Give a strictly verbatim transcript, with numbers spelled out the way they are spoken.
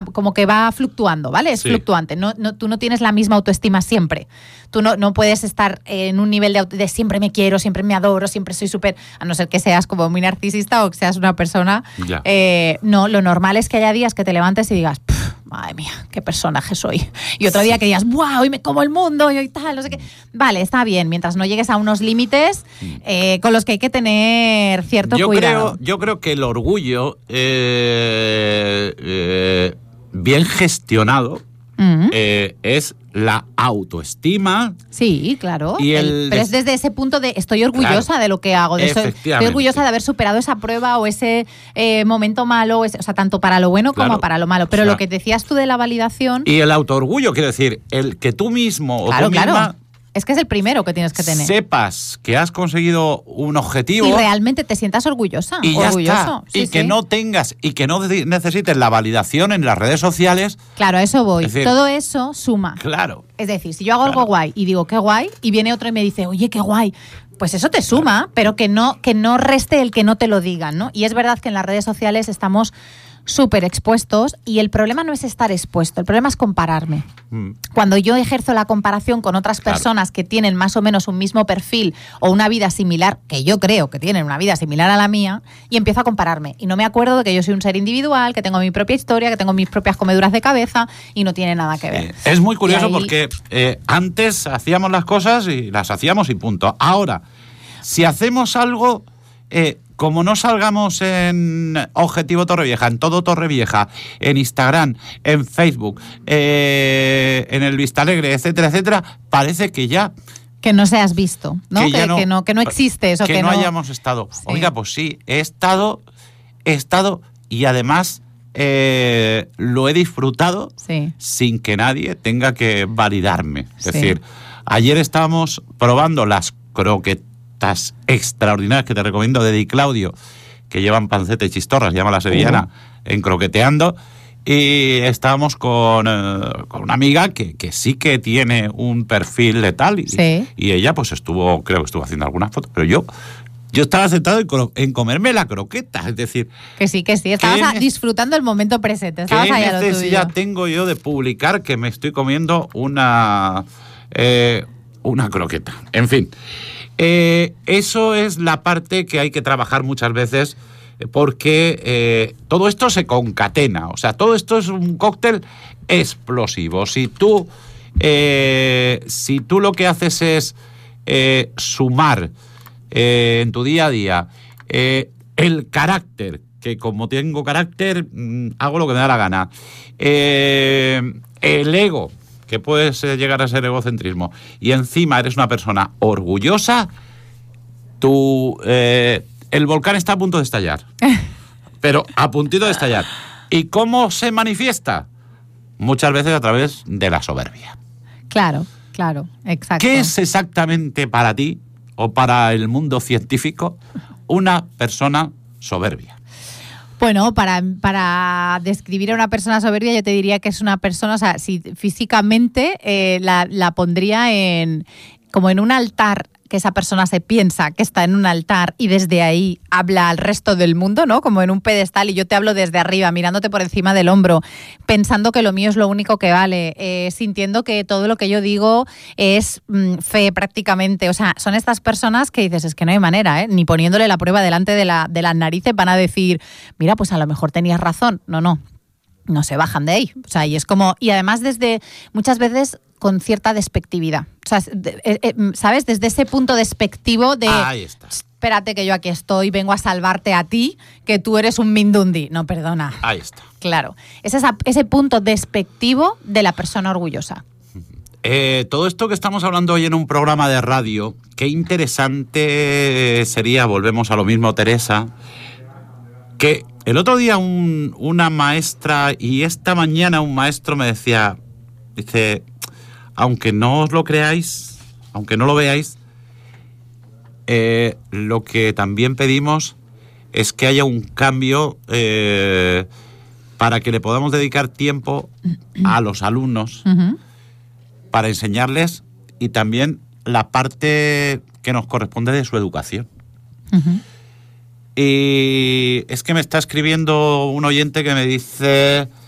como que va fluctuando, ¿vale? Es sí. fluctuante. No, no, tú no tienes la misma autoestima siempre. Tú no, no puedes estar en un nivel de, de siempre me quiero, siempre me adoro, siempre soy súper... A no ser que seas como muy narcisista o que seas una persona... Eh, no, lo normal es que haya días que te levantes y digas, madre mía, qué personaje soy. Y otro día que digas, wow, hoy me como el mundo y hoy tal, no sé qué. Vale, está bien, mientras no llegues a unos límites eh, con los que hay que tener cierto yo cuidado. Creo, yo creo que el orgullo eh, eh, bien gestionado uh-huh. eh, es la autoestima. Sí, claro. Y el el, pero es desde ese punto de estoy orgullosa claro, de lo que hago. De eso, estoy orgullosa de haber superado esa prueba o ese eh, momento malo, ese, o sea, tanto para lo bueno claro, como para lo malo. Pero o sea, lo que decías tú de la validación... Y el autoorgullo, quiero decir, el que tú mismo claro, o tú claro. misma... Es que es el primero que tienes que tener. Sepas que has conseguido un objetivo. Y realmente te sientas orgullosa. Y ya orgulloso. está. Sí, y sí. que no tengas, y que no necesites la validación en las redes sociales. Claro, a eso voy. Es decir, todo eso suma. Claro. Es decir, si yo hago claro. algo guay y digo qué guay, y viene otro y me dice, oye, qué guay, pues eso te suma, claro. pero que no, que no reste el que no te lo digan, ¿no? Y es verdad que en las redes sociales estamos súper expuestos y el problema no es estar expuesto, el problema es compararme. Mm. Cuando yo ejerzo la comparación con otras personas claro. que tienen más o menos un mismo perfil o una vida similar, que yo creo que tienen una vida similar a la mía, y empiezo a compararme. Y no me acuerdo de que yo soy un ser individual, que tengo mi propia historia, que tengo mis propias comeduras de cabeza y no tiene nada que ver. Eh, es muy curioso ahí... porque eh, antes hacíamos las cosas y las hacíamos y punto. Ahora, si hacemos algo... Eh, como no salgamos en Objetivo Torrevieja, en todo Torrevieja, en Instagram, en Facebook, eh, en el Vistalegre, etcétera, etcétera, parece que ya... Que no seas visto, ¿no? Que, que, no, que, no, que no existes. O que, que no no hayamos estado. Sí. Oiga, pues sí, he estado, he estado y además eh, lo he disfrutado sí. sin que nadie tenga que validarme. Es sí. decir, ayer estábamos probando las croquetas extraordinarias que te recomiendo de Di Claudio, que llevan panceta y chistorras, llama la sevillana, uh-huh. en Croqueteando, y estábamos con, eh, con una amiga que, que sí que tiene un perfil de tal, y, sí. y ella pues estuvo, creo que estuvo haciendo algunas fotos, pero yo yo estaba sentado en, en comerme la croqueta, es decir... Que sí, que sí, estabas a, disfrutando el momento presente, estabas ahí a lo tuyo. ¿Qué necesidad tengo yo de publicar que me estoy comiendo una, eh, una croqueta? En fin... Eh, eso es la parte que hay que trabajar muchas veces porque eh, todo esto se concatena, o sea, todo esto es un cóctel explosivo. Si tú, eh, si tú lo que haces es eh, sumar eh, en tu día a día eh, el carácter, que como tengo carácter, mmm, hago lo que me da la gana, eh, el ego, que puedes llegar a ser egocentrismo, y encima eres una persona orgullosa, tú, eh, el volcán está a punto de estallar. Pero a puntito de estallar. ¿Y cómo se manifiesta? Muchas veces a través de la soberbia. Claro, claro, exacto. ¿Qué es exactamente para ti, o para el mundo científico, una persona soberbia? Bueno, para, para describir a una persona soberbia yo te diría que es una persona, o sea, si físicamente eh, la, la pondría en como en un altar, que esa persona se piensa que está en un altar y desde ahí habla al resto del mundo, ¿no? Como en un pedestal y yo te hablo desde arriba, mirándote por encima del hombro, pensando que lo mío es lo único que vale, eh, sintiendo que todo lo que yo digo es mm, fe prácticamente. O sea, son estas personas que dices, es que no hay manera, ¿eh? Ni poniéndole la prueba delante de, la, de las narices van a decir, mira, pues a lo mejor tenías razón. No, no. No se bajan de ahí. O sea, y es como... Y además desde... Muchas veces con cierta despectividad. O sea, ¿sabes? Desde ese punto despectivo de... Ahí está. Espérate que yo aquí estoy, vengo a salvarte a ti, que tú eres un mindundi. No, perdona. Ahí está. Claro. Es esa, ese punto despectivo de la persona orgullosa. Eh, todo esto que estamos hablando hoy en un programa de radio, qué interesante sería, volvemos a lo mismo, Teresa, que el otro día un, una maestra y esta mañana un maestro me decía, dice, aunque no os lo creáis, aunque no lo veáis, eh, lo que también pedimos es que haya un cambio eh, para que le podamos dedicar tiempo a los alumnos, uh-huh. para enseñarles y también la parte que nos corresponde de su educación. Uh-huh. Y es que me está escribiendo un oyente que me dice,